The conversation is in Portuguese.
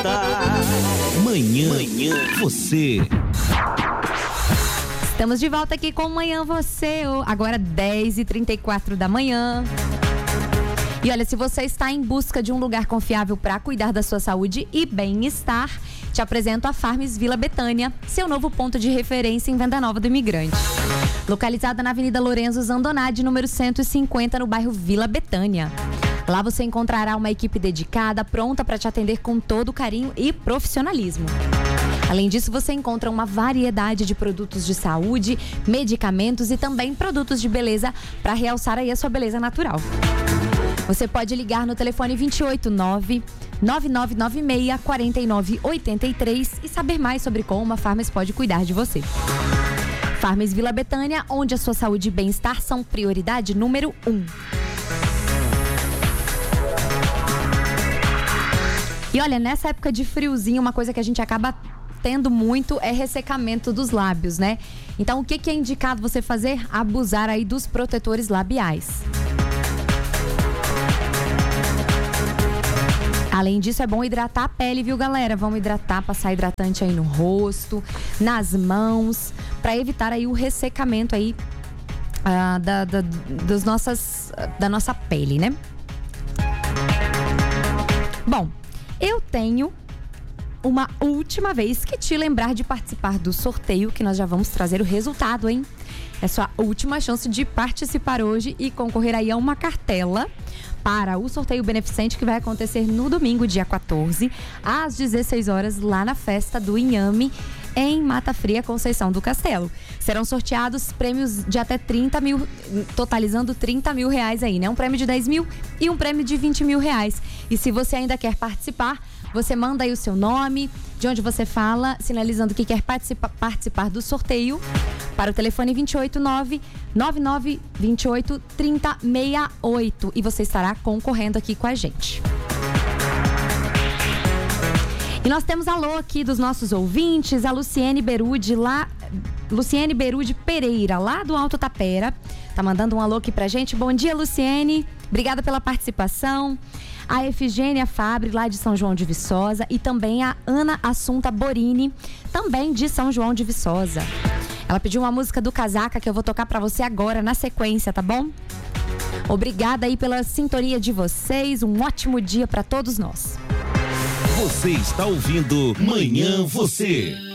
voltar. Manhã Você. Estamos de volta aqui com Manhã Você, agora 10h34 da manhã. E olha, se você está em busca de um lugar confiável para cuidar da sua saúde e bem-estar, te apresento a Farms Vila Betânia, seu novo ponto de referência em Venda Nova do Imigrante. Localizada na Avenida Lorenzo Zandonade, número 150, no bairro Vila Betânia. Lá você encontrará uma equipe dedicada, pronta para te atender com todo carinho e profissionalismo. Além disso, você encontra uma variedade de produtos de saúde, medicamentos e também produtos de beleza para realçar aí a sua beleza natural. Você pode ligar no telefone 289-9996-4983 e saber mais sobre como a Farms pode cuidar de você. Farms Vila Betânia, onde a sua saúde e bem-estar são prioridade número 1. E olha, nessa época de friozinho, uma coisa que a gente acaba tendo muito é ressecamento dos lábios, né? Então, o que é indicado você fazer? Abusar aí dos protetores labiais. Além disso, é bom hidratar a pele, viu, galera? Vamos hidratar, passar hidratante aí no rosto, nas mãos, para evitar aí o ressecamento aí da nossa pele, né? Bom, eu tenho uma última vez que te lembrar de participar do sorteio, que nós já vamos trazer o resultado, hein? É sua última chance de participar hoje e concorrer aí a uma cartela para o sorteio beneficente que vai acontecer no domingo, dia 14, às 16 horas, lá na festa do Inhame, em Mata Fria, Conceição do Castelo. Serão sorteados prêmios de até 30 mil, totalizando 30 mil reais aí, né? Um prêmio de 10 mil e um prêmio de 20 mil reais. E se você ainda quer participar, você manda aí o seu nome, de onde você fala, sinalizando que quer participar do sorteio, para o telefone 289-9928-3068 e você estará concorrendo aqui com a gente. E nós temos alô aqui dos nossos ouvintes, a Luciene Berude Pereira, lá do Alto Tapera, tá mandando um alô aqui pra gente. Bom dia, Luciene, obrigada pela participação. A Efigênia Fabre, lá de São João de Viçosa, e também a Ana Assunta Borini, também de São João de Viçosa. Ela pediu uma música do Casaca que eu vou tocar pra você agora, na sequência, tá bom? Obrigada aí pela sintonia de vocês, um ótimo dia pra todos nós. Você está ouvindo Manhã Você.